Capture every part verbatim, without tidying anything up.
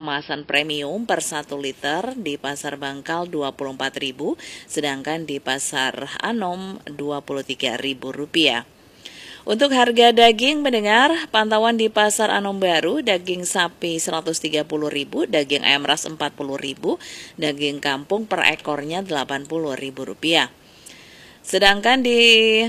kemasan premium per satu liter di Pasar Bangkal dua puluh empat ribu rupiah, sedangkan di Pasar Anom dua puluh tiga ribu rupiah. Untuk harga daging mendengar, pantauan di Pasar Anom Baru, daging sapi seratus tiga puluh ribu rupiah, daging ayam ras empat puluh ribu rupiah, daging kampung per ekornya delapan puluh ribu rupiah. Sedangkan di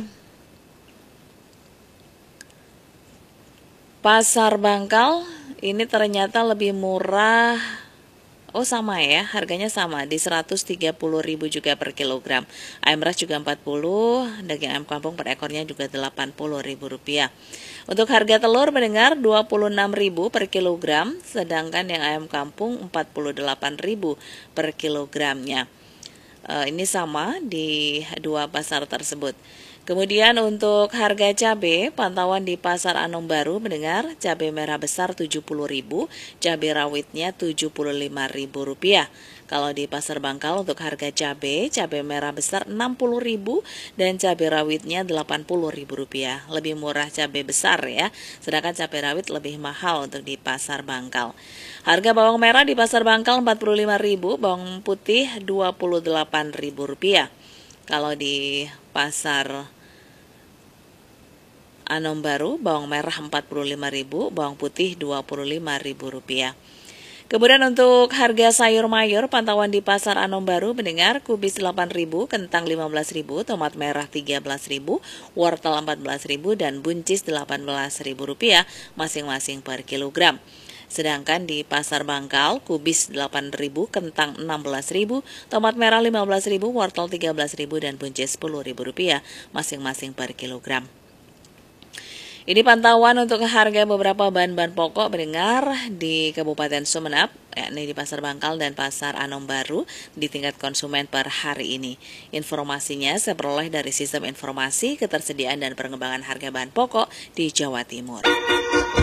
Pasar Bangkal ini ternyata lebih murah. Oh sama ya, harganya sama di seratus tiga puluh ribu rupiah juga per kilogram. Ayam ras juga empat puluh, daging ayam kampung per ekornya juga delapan puluh ribu rupiah. Untuk harga telur mendengar dua puluh enam ribu rupiah per kilogram, sedangkan yang ayam kampung empat puluh delapan ribu rupiah per kilogramnya. E, ini sama di dua pasar tersebut. Kemudian untuk harga cabai, pantauan di Pasar Anom Baru mendengar cabai merah besar tujuh puluh ribu rupiah, cabai rawitnya tujuh puluh lima ribu rupiah. Kalau di Pasar Bangkal untuk harga cabai, cabai merah besar enam puluh ribu rupiah dan cabai rawitnya delapan puluh ribu rupiah. Lebih murah cabai besar ya, sedangkan cabai rawit lebih mahal untuk di Pasar Bangkal. Harga bawang merah di Pasar Bangkal empat puluh lima ribu rupiah, bawang putih dua puluh delapan ribu rupiah. Kalau di Pasar Anom Baru, bawang merah empat puluh lima ribu rupiah, bawang putih dua puluh lima ribu rupiah. Kemudian untuk harga sayur mayur, pantauan di Pasar Anom Baru mendengar kubis delapan ribu rupiah, kentang lima belas ribu rupiah, tomat merah tiga belas ribu rupiah, wortel empat belas ribu rupiah, dan buncis delapan belas ribu rupiah masing-masing per kilogram. Sedangkan di Pasar Bangkal, kubis delapan ribu rupiah, kentang enam belas ribu rupiah, tomat merah lima belas ribu rupiah, wortel tiga belas ribu rupiah, dan buncis sepuluh ribu rupiah masing-masing per kilogram. Ini pantauan untuk harga beberapa bahan-bahan pokok mendengar di Kabupaten Sumeneb, yakni di Pasar Bangkal dan Pasar Anom Baru di tingkat konsumen per hari ini. Informasinya saya peroleh dari Sistem Informasi Ketersediaan dan Pengembangan Harga Bahan Pokok di Jawa Timur.